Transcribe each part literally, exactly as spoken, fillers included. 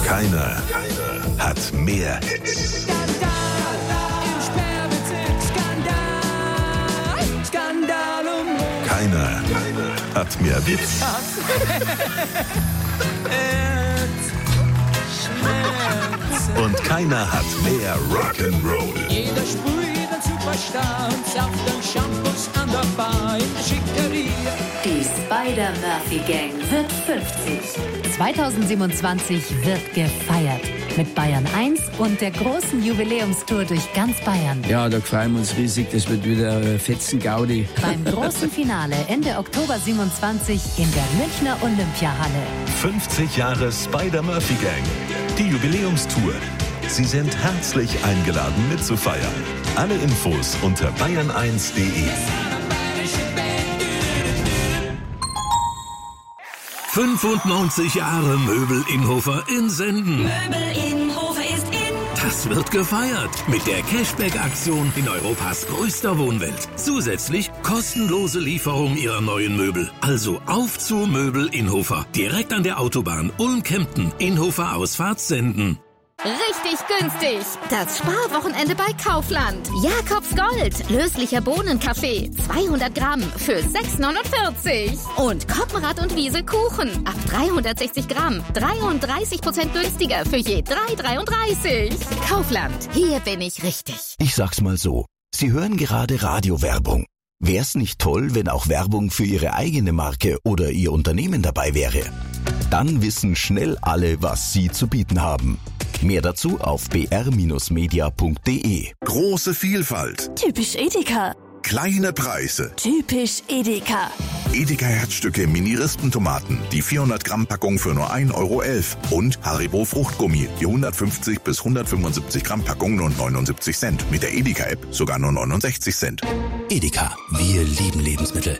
Keiner, keiner hat mehr Hits. Skandal im Sperrbezirk, Skandal, Skandal um Keiner, keiner hat mehr Witz. Und keiner hat mehr Rock'n'Roll. Jeder sprüht ein Superstar und Saft und Shampoos an der Bar in der Schickeria. Die Spider-Murphy-Gang wird fünfzig. zweitausendsiebenundzwanzig wird gefeiert. Mit Bayern eins und der großen Jubiläumstour durch ganz Bayern. Ja, da freuen wir uns riesig. Das wird wieder Fetzen-Gaudi. Beim großen Finale Ende Oktober siebenundzwanzig in der Münchner Olympiahalle. fünfzig Jahre Spider-Murphy-Gang. Die Jubiläumstour. Sie sind herzlich eingeladen mitzufeiern. Alle Infos unter bayern eins punkt de. fünfundneunzig Jahre Möbel Innhofer in Senden. Möbel Innhofer ist in. Das wird gefeiert mit der Cashback-Aktion in Europas größter Wohnwelt. Zusätzlich kostenlose Lieferung Ihrer neuen Möbel. Also auf zu Möbel Innhofer. Direkt an der Autobahn Ulm-Kempten. Innhofer Ausfahrt Senden. Richtig günstig. Das Sparwochenende bei Kaufland. Jakobs Gold. Löslicher Bohnenkaffee. zweihundert Gramm für sechs neunundvierzig. Und Koppenrad und Wiese Kuchen. Ab dreihundertsechzig Gramm. dreiunddreißig Prozent günstiger für je drei dreiunddreißig. Kaufland. Hier bin ich richtig. Ich sag's mal so. Sie hören gerade Radiowerbung. Wär's nicht toll, wenn auch Werbung für Ihre eigene Marke oder Ihr Unternehmen dabei wäre? Dann wissen schnell alle, was Sie zu bieten haben. Mehr dazu auf b r Bindestrich media punkt de. Große Vielfalt. Typisch Edeka. Kleine Preise. Typisch Edeka. Edeka Herzstücke Mini-Rispentomaten. Die vierhundert Gramm Packung für nur ein Euro elf. Und Haribo Fruchtgummi. Die hundertfünfzig bis hundertfünfundsiebzig Gramm Packung nur neunundsiebzig Cent. Mit der Edeka-App sogar nur neunundsechzig Cent. Edeka, wir lieben Lebensmittel.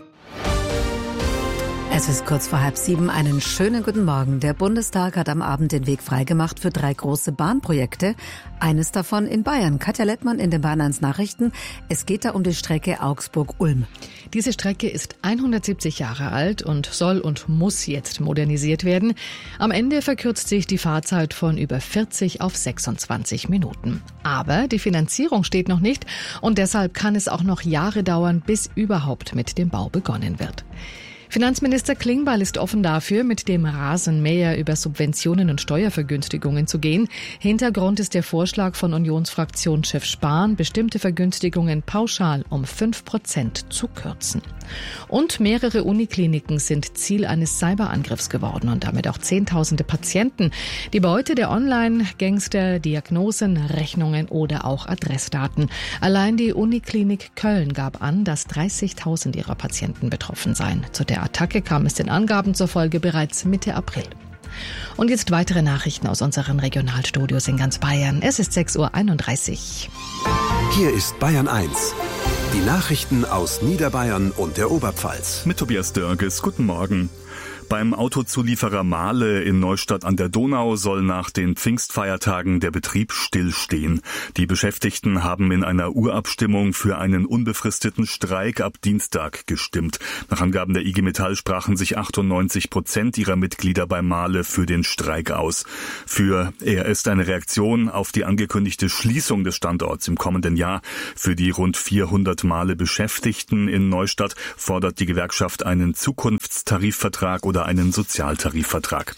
Es ist kurz vor halb sieben. Einen schönen guten Morgen. Der Bundestag hat am Abend den Weg freigemacht für drei große Bahnprojekte. Eines davon in Bayern. Katja Lettmann in den Bayern eins Nachrichten. Es geht da um die Strecke Augsburg-Ulm. Diese Strecke ist hundertsiebzig Jahre alt und soll und muss jetzt modernisiert werden. Am Ende verkürzt sich die Fahrzeit von über vierzig auf sechsundzwanzig Minuten. Aber die Finanzierung steht noch nicht und deshalb kann es auch noch Jahre dauern, bis überhaupt mit dem Bau begonnen wird. Finanzminister Klingbeil ist offen dafür, mit dem Rasenmäher über Subventionen und Steuervergünstigungen zu gehen. Hintergrund ist der Vorschlag von Unionsfraktionschef Spahn, bestimmte Vergünstigungen pauschal um fünf Prozent zu kürzen. Und mehrere Unikliniken sind Ziel eines Cyberangriffs geworden und damit auch Zehntausende Patienten. Die Beute der Online-Gangster, Diagnosen, Rechnungen oder auch Adressdaten. Allein die Uniklinik Köln gab an, dass dreißigtausend ihrer Patienten betroffen seien. Zu der Attacke kam es den Angaben zufolge bereits Mitte April. Und jetzt weitere Nachrichten aus unseren Regionalstudios in ganz Bayern. Es ist sechs Uhr einunddreißig. Hier ist Bayern eins. Die Nachrichten aus Niederbayern und der Oberpfalz. Mit Tobias Dörges. Guten Morgen. Beim Autozulieferer Mahle in Neustadt an der Donau soll nach den Pfingstfeiertagen der Betrieb stillstehen. Die Beschäftigten haben in einer Urabstimmung für einen unbefristeten Streik ab Dienstag gestimmt. Nach Angaben der I G Metall sprachen sich achtundneunzig Prozent ihrer Mitglieder bei Mahle für den Streik aus. Für er ist eine Reaktion auf die angekündigte Schließung des Standorts im kommenden Jahr. Für die rund vierhundert Mahle Beschäftigten in Neustadt fordert die Gewerkschaft einen Zukunftstarifvertrag oder einen Sozialtarifvertrag.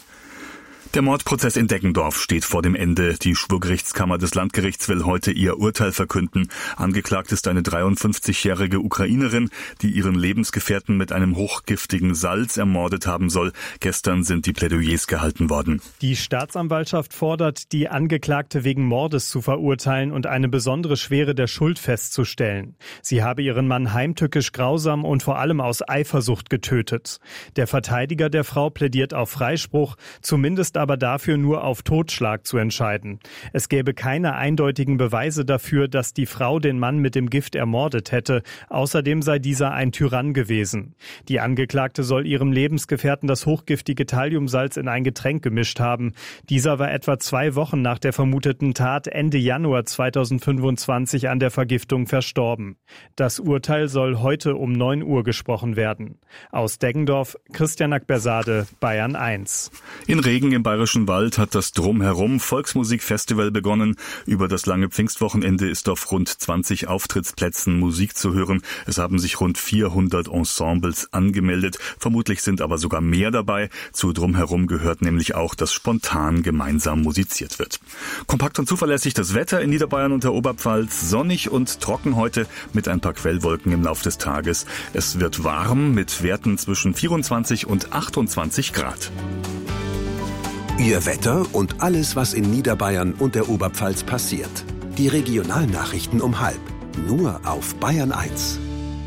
Der Mordprozess in Deggendorf steht vor dem Ende. Die Schwurgerichtskammer des Landgerichts will heute ihr Urteil verkünden. Angeklagt ist eine dreiundfünfzigjährige Ukrainerin, die ihren Lebensgefährten mit einem hochgiftigen Salz ermordet haben soll. Gestern sind die Plädoyers gehalten worden. Die Staatsanwaltschaft fordert, die Angeklagte wegen Mordes zu verurteilen und eine besondere Schwere der Schuld festzustellen. Sie habe ihren Mann heimtückisch grausam und vor allem aus Eifersucht getötet. Der Verteidiger der Frau plädiert auf Freispruch, zumindest aber dafür nur auf Totschlag zu entscheiden. Es gäbe keine eindeutigen Beweise dafür, dass die Frau den Mann mit dem Gift ermordet hätte. Außerdem sei dieser ein Tyrann gewesen. Die Angeklagte soll ihrem Lebensgefährten das hochgiftige Thalliumsalz in ein Getränk gemischt haben. Dieser war etwa zwei Wochen nach der vermuteten Tat Ende Januar zweitausendfünfundzwanzig an der Vergiftung verstorben. Das Urteil soll heute um neun Uhr gesprochen werden. Aus Deggendorf, Christian Akbersade, Bayern eins. In Regen im Bayerischen Wald hat das Drumherum Volksmusikfestival begonnen. Über das lange Pfingstwochenende ist auf rund zwanzig Auftrittsplätzen Musik zu hören. Es haben sich rund vierhundert Ensembles angemeldet. Vermutlich sind aber sogar mehr dabei. Zu Drumherum gehört nämlich auch, dass spontan gemeinsam musiziert wird. Kompakt und zuverlässig das Wetter in Niederbayern und der Oberpfalz. Sonnig und trocken heute mit ein paar Quellwolken im Lauf des Tages. Es wird warm mit Werten zwischen vierundzwanzig und achtundzwanzig Grad. Ihr Wetter und alles, was in Niederbayern und der Oberpfalz passiert. Die Regionalnachrichten um halb. Nur auf Bayern eins.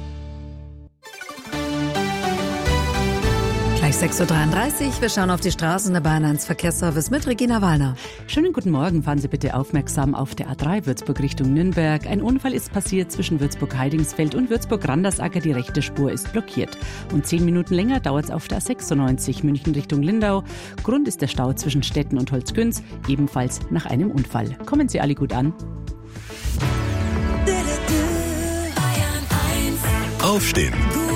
Gleich sechs Uhr dreiunddreißig. Wir schauen auf die Straßen der Bayern eins Verkehrsservice mit Regina Wallner. Schönen guten Morgen. Fahren Sie bitte aufmerksam auf der A drei Würzburg Richtung Nürnberg. Ein Unfall ist passiert zwischen Würzburg-Heidingsfeld und Würzburg-Randersacker. Die rechte Spur ist blockiert. Und zehn Minuten länger dauert es auf der A sechsundneunzig München Richtung Lindau. Grund ist der Stau zwischen Stetten und Holzgünz, ebenfalls nach einem Unfall. Kommen Sie alle gut an. Aufstehen.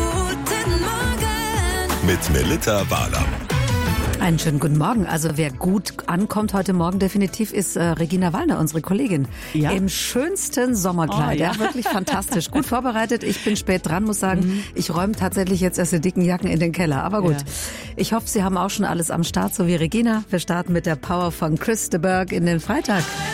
Mit Melita Wahler. Einen schönen guten Morgen. Also wer gut ankommt heute Morgen definitiv ist äh, Regina Wallner, unsere Kollegin. Ja? Im schönsten Sommerkleid. Oh, ja. ja, wirklich fantastisch. Gut vorbereitet. Ich bin spät dran, muss sagen. Mhm. Ich räume tatsächlich jetzt erst die dicken Jacken in den Keller. Aber gut. Ja. Ich hoffe, Sie haben auch schon alles am Start, so wie Regina. Wir starten mit der Power von Chris de Burgh in den Freitag.